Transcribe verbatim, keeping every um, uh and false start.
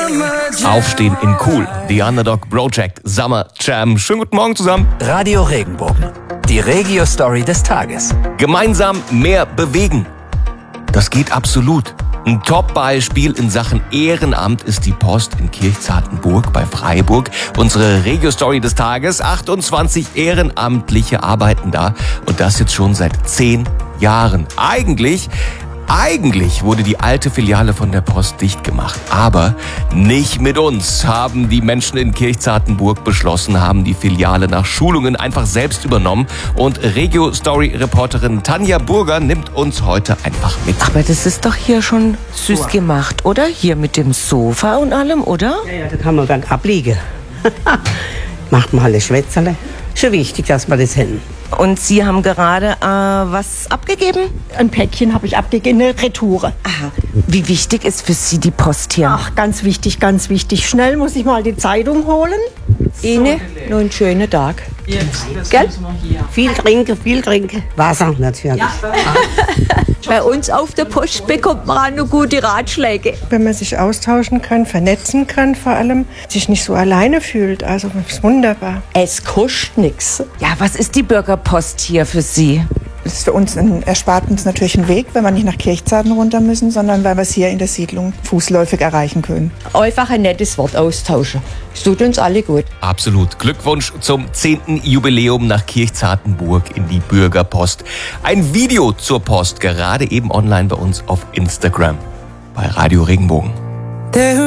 Aufstehen in Cool, The Underdog Project, Summer Jam. Schönen guten Morgen zusammen. Radio Regenbogen, die Regio-Story des Tages. Gemeinsam mehr bewegen. Das geht absolut. Ein Top-Beispiel in Sachen Ehrenamt ist die Post in Kirchzartenburg bei Freiburg. Unsere Regio-Story des Tages. achtundzwanzig Ehrenamtliche arbeiten da und das jetzt schon seit zehn Jahren. Eigentlich... Eigentlich wurde die alte Filiale von der Post dicht gemacht, aber nicht mit uns, haben die Menschen in Kirchzartenburg beschlossen, haben die Filiale nach Schulungen einfach selbst übernommen und Regio-Story-Reporterin Tanja Burger nimmt uns heute einfach mit. Aber das ist doch hier schon süß gemacht, oder? Hier mit dem Sofa und allem, oder? Ja, ja, da kann man dann abliegen. Macht man alle Schwätzerle. Schon wichtig, dass wir das hin. Und Sie haben gerade äh, was abgegeben? Ein Päckchen habe ich abgegeben, eine Retoure. Aha. Wie wichtig ist für Sie die Post hier? Ach, ganz wichtig, ganz wichtig. Schnell muss ich mal die Zeitung holen. Ihnen noch einen schönen Tag. Gell? Viel trinken, viel trinken. Wasser natürlich. Ja. Bei uns auf der Post bekommt man auch noch gute Ratschläge. Wenn man sich austauschen kann, vernetzen kann vor allem, sich nicht so alleine fühlt. Also das ist wunderbar. Es kostet nichts. Ja, was ist die Bürgerpost hier für Sie? Das ist für uns ein, erspart uns natürlich einen Weg, wenn wir nicht nach Kirchzarten runter müssen, sondern weil wir es hier in der Siedlung fußläufig erreichen können. Einfach ein nettes Wort austauschen. Es tut uns alle gut. Absolut. Glückwunsch zum zehnten Jubiläum nach Kirchzartenburg in die Bürgerpost. Ein Video zur Post, gerade eben online bei uns auf Instagram bei Radio Regenbogen.